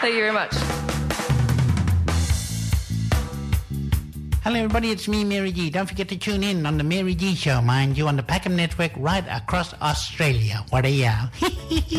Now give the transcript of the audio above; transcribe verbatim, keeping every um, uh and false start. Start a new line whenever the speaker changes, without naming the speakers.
Thank you very much.
Hello, everybody. It's me, Mary G. Don't forget to tune in on the Mary G Show, mind you, on the Packham Network right across Australia. What a yell.